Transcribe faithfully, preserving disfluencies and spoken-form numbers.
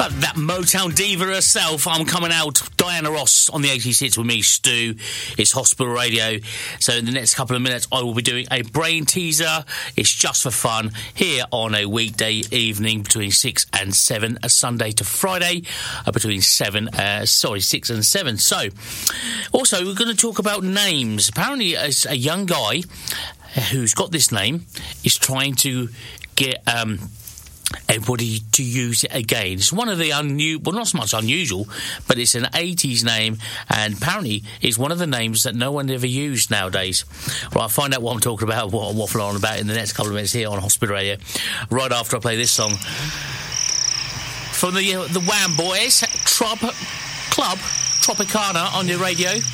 That Motown diva herself. I'm coming out. Diana Ross on the eighty-six with me, Stu. It's Hospital Radio. So in the next couple of minutes, I will be doing a brain teaser. It's just for fun here on a weekday evening between six and seven, a Sunday to Friday, uh, between seven, uh, sorry, six and seven. So, also we're going to talk about names. Apparently, as a young guy who's got this name is trying to get um, everybody to use it again. It's one of the unusual, well, not so much unusual, but it's an eighties name, and apparently it's one of the names that no one ever used nowadays. Right, I'll find out what I'm talking about, what I'm waffling on about in the next couple of minutes here on Hospital Radio, right after I play this song from the uh, the Wham Boys, Trop Club Tropicana on your radio.